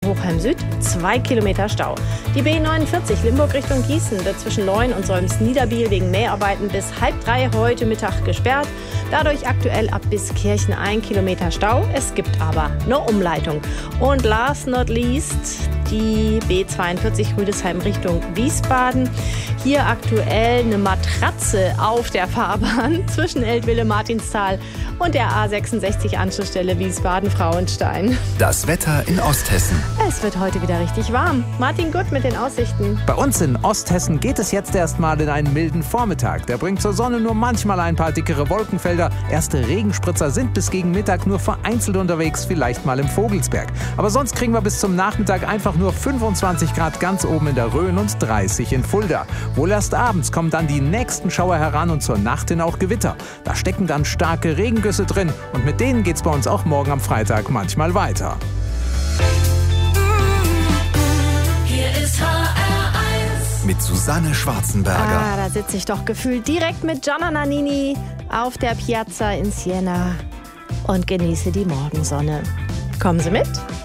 Hochheim Süd 2 Kilometer Stau. Die B49 Limburg Richtung Gießen wird zwischen Leun und Solms-Niederbiel wegen Mäharbeiten bis 2:30 heute Mittag gesperrt. Dadurch aktuell ab bis Kirchen 1 Kilometer Stau. Es gibt aber eine Umleitung. Und last not least die B42 Rüdesheim Richtung Wiesbaden. Hier aktuell eine Matratze auf der Fahrbahn zwischen Eltville-Martinsthal und der A66 Anschlussstelle Wiesbaden-Frauenstein. Das Wetter in Osthessen. Es wird heute wieder richtig warm. Martin Gutt mit den Aussichten. Bei uns in Osthessen geht es jetzt erstmal in einen milden Vormittag. Der bringt zur Sonne nur manchmal ein paar dickere Wolkenfelder. Erste Regenspritzer sind bis gegen Mittag nur vereinzelt unterwegs, vielleicht mal im Vogelsberg. Aber sonst kriegen wir bis zum Nachmittag einfach nur 25 Grad ganz oben in der Rhön und 30 in Fulda. Wohl erst abends kommen dann die nächsten Schauer heran und zur Nacht hin auch Gewitter. Da stecken dann starke Regengüsse drin und mit denen geht's bei uns auch morgen am Freitag manchmal weiter. Hier ist HR1 Mit Susanne Schwarzenberger. Da sitze ich doch gefühlt direkt mit Gianna Nannini auf der Piazza in Siena und genieße die Morgensonne. Kommen Sie mit?